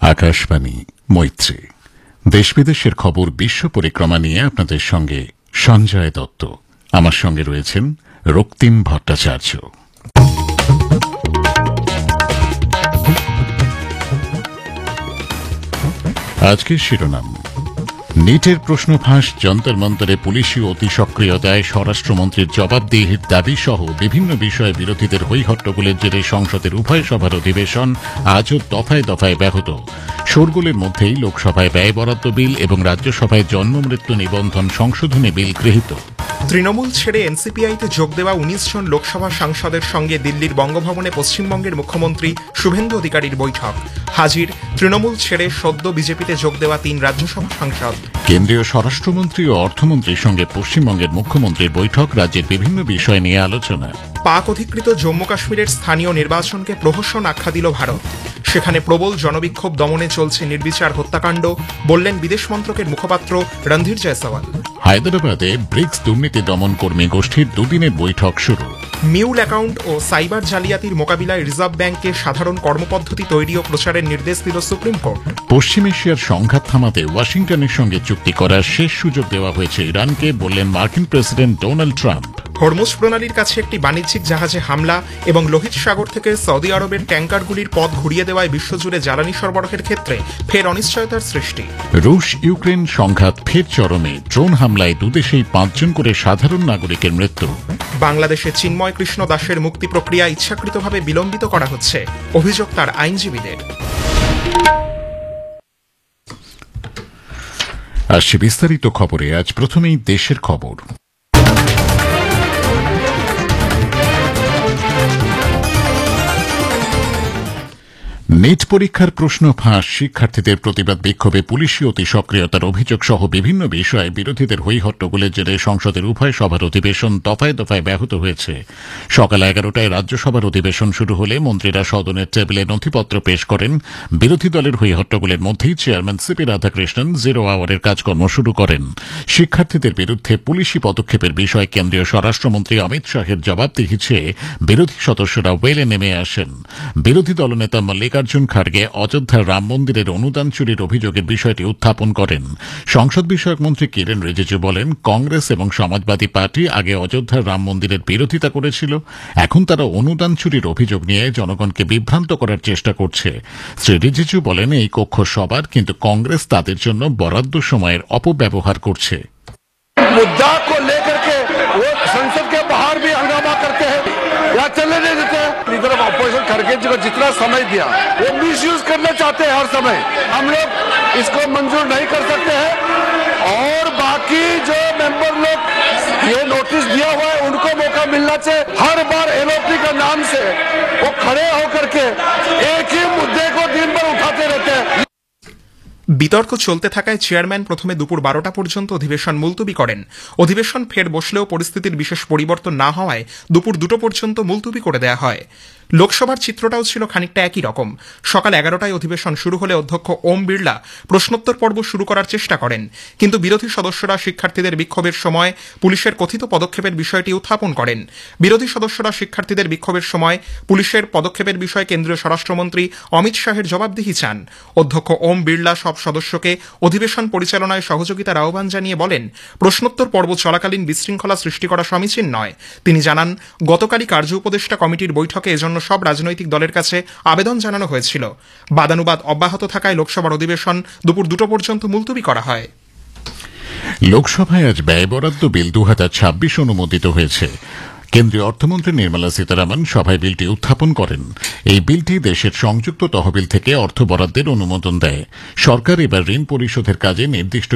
আকাশবাণী মৈত্রী দেশ বিদেশের খবর বিশ্ব পরিক্রমা নিয়ে আপনাদের সঙ্গে সঞ্জয় দত্ত। আমার সঙ্গে রয়েছেন রক্তিম ভট্টাচার্য। আজকের শিরোনাম, নিটের প্রশ্ন ফাঁস, যন্তর মন্তরে পুলিশি অতি সক্রিয়তায় স্বরাষ্ট্রমন্ত্রীর জবাবদিহির দাবি সহ বিভিন্ন বিষয়ে বিরোধীদের হৈহট্টগোলের জেরে সংসদের উভয় সভার অধিবেশন আজও দফায় দফায় ব্যাহত। শোরগোলের মধ্যেই লোকসভায় ব্যয় বরাদ্দ বিল এবং রাজ্যসভায় জন্ম মৃত্যু নিবন্ধন সংশোধনী বিল গৃহীত। তৃণমূল ছেড়ে এনসিপিআইতে যোগ দেওয়া ১৯ জন লোকসভা সাংসদের সঙ্গে দিল্লির বঙ্গভবনে পশ্চিমবঙ্গের মুখ্যমন্ত্রী শুভেন্দু অধিকারীর বৈঠক। হাজির তৃণমূল ছেড়ে সদ্য বিজেপিতে যোগ দেওয়া ৩ রাজ্যসভা সাংসদ। কেন্দ্রীয় স্বরাষ্ট্রমন্ত্রী ও অর্থমন্ত্রীর সঙ্গে পশ্চিমবঙ্গের মুখ্যমন্ত্রীর বৈঠক, রাজ্যের বিভিন্ন বিষয় নিয়ে আলোচনা। পাক অধিকৃত জম্মু কাশ্মীরের স্থানীয় নির্বাচনকে প্রহসন আখ্যা দিল ভারত। সেখানে প্রবল জনবিক্ষোভ দমনে চলছে নির্বিচার হত্যাকাণ্ড, বললেন বিদেশ মন্ত্রকের মুখপাত্র রণধীর জয়সওয়াল। হায়দ্রাবাদে ব্রিক্স দুর্নীতি দমন কর্মী গোষ্ঠীর দুদিনের বৈঠক শুরু। মিউল অ্যাকাউন্ট ও সাইবার জালিয়াতির মোকাবিলায় রিজার্ভ ব্যাংককে সাধারণ কর্মপদ্ধতি তৈরি ও প্রচারের নির্দেশ দিল সুপ্রিম কোর্ট। পশ্চিম এশিয়ার সংঘাত থামাতে ওয়াশিংটনের সঙ্গে চুক্তি করার শেষ সুযোগ দেওয়া হয়েছে ইরানকে, বললেন মার্কিন প্রেসিডেন্ট ডোনাল্ড ট্রাম্প। হরমুজ প্রণালীর কাছে একটি বাণিজ্যিক জাহাজে হামলা এবং লোহিত সাগর থেকে সৌদি আরবের ট্যাঙ্কারগুলির পথ ঘুরিয়ে দেওয়ায় বিশ্বজুড়ে জ্বালানি সরবরাহের ক্ষেত্রে ফের অনিশ্চয়তার সৃষ্টি। রুশ ইউক্রেন সংঘাত ফের চরমে, ড্রোন হামলায় দুদেশেই ৫ জন করে সাধারণ নাগরিকের মৃত্যু। বাংলাদেশে চিন্ময় কৃষ্ণ দাসের মুক্তি প্রক্রিয়া ইচ্ছাকৃতভাবে বিলম্বিত করা হচ্ছে, অভিযোগ তার আইনজীবীদের। আসছে বিস্তারিত খবরে। আজ প্রথমেই দেশের খবর। নিট পরীক্ষার প্রশ্ন ফাঁস, শিক্ষার্থীদের প্রতিবাদ বিক্ষোভে পুলিশি অতি সক্রিয়তার অভিযোগ সহ বিভিন্ন বিষয়ে বিরোধীদের হৈহট্টগোলের জেরে সংসদের উভয় সভার অধিবেশন দফায় দফায় ব্যাহত হয়েছে। সকাল 11টায় রাজ্যসভার অধিবেশন শুরু হলে মন্ত্রীরা সদনের টেবিলে নথিপত্র পেশ করেন। বিরোধী দলের হৈহট্টগোলের মধ্যেই চেয়ারম্যান সিপি রাধাকৃষ্ণন জিরো আওয়ারের কাজকর্ম শুরু করেন। শিক্ষার্থীদের বিরুদ্ধে পুলিশি পদক্ষেপের বিষয়ে কেন্দ্রীয় স্বরাষ্ট্রমন্ত্রী অমিত শাহের জবাবদিহি চেয়ে বিরোধী সদস্যরা ওয়েলে নেমে আসেন। বিরোধী দলনেতা মল্লিকার্জুন খার্গে অযোধ্যার রাম মন্দিরের অনুদান চুরির অভিযোগের বিষয়টি উত্থাপন করেন। সংসদ বিষয়ক মন্ত্রী কিরেন রিজিজু বলেন, কংগ্রেস এবং সমাজবাদী পার্টি আগে অযোধ্যার রাম মন্দিরের বিরোধিতা করেছিল, এখন তারা অনুদান চুরির অভিযোগ নিয়ে জনগণকে বিভ্রান্ত করার চেষ্টা করছে। শ্রী রিজিজু বলেন, এই কক্ষ সবার, কিন্তু কংগ্রেস তাদের জন্য বরাদ্দ সময়ের অপব্যবহার করছে। मुद्दा को लेकर के वो संसद के बाहर भी हंगामा करते हैं या चलने नहीं देते हैं। लीडर ऑफ अपोजिशन खड़गे जी को जितना समय दिया वो मिसयूज करना चाहते हैं हर समय। हम लोग इसको मंजूर नहीं कर सकते हैं और बाकी जो मेंबर लोग ये नोटिस दिया हुआ है उनको मौका मिलना चाहिए। हर बार एलओपी का नाम से वो खड़े होकर के एक ही मुद्दे को दिन भर उठाते रहते हैं। বিতর্ক চলতে থাকায় চেয়ারম্যান প্রথমে দুপুর 12টা পর্যন্ত অধিবেশন মুলতবি করেন। অধিবেশন ফের বসলেও পরিস্থিতির বিশেষ পরিবর্তন না হওয়ায় দুপুর 2টো পর্যন্ত মুলতবি করে দেওয়া হয়। লোকসভার চিত্রটাও ছিল খানিকটা একই রকম। সকাল 11টায় অধিবেশন শুরু হলে অধ্যক্ষ ওম বিড়লা প্রশ্নোত্তর পর্ব শুরু করার চেষ্টা করেন, কিন্তু বিরোধী সদস্যরা শিক্ষার্থীদের বিক্ষোভের সময় পুলিশের কথিত পদক্ষেপের বিষয়টি উত্থাপন করেন। বিরোধী সদস্যরা শিক্ষার্থীদের বিক্ষোভের সময় পুলিশের পদক্ষেপের বিষয়ে কেন্দ্রীয় স্বরাষ্ট্রমন্ত্রী অমিত শাহের জবাবদিহি চান। অধ্যক্ষ ওম বিড়লা সব সদস্যকে অধিবেশন পরিচালনায় সহযোগিতার আহ্বান জানিয়ে বলেন, প্রশ্নোত্তর পর্ব চলাকালীন বিশৃঙ্খলা সৃষ্টি করা সমীচীন নয়। তিনি জানান, গতকালই কার্য উপদেষ্টা কমিটির বৈঠকে এজন্য সব রাজনৈতিক দলের কাছে আবেদন জানানো হয়েছিল। বাদানুবাদ অব্যাহত থাকায় লোকসভার অধিবেশন দুপুর 2টো পর্যন্ত মুলতবি করা হয়। লোকসভায় আজ ব্যয় বরাদ্দ বিল 2026 অনুমোদিত হয়েছে। কেন্দ্রীয় অর্থমন্ত্রী নির্মলা সীতারামন সভায় বিলটি উত্থাপন করেন। এই বিলটি দেশের সংযুক্ত তহবিল থেকে অর্থ বরাদ্দের অনুমোদন দেয়। সরকার এবার ঋণ পরিশোধের কাজে নির্দিষ্ট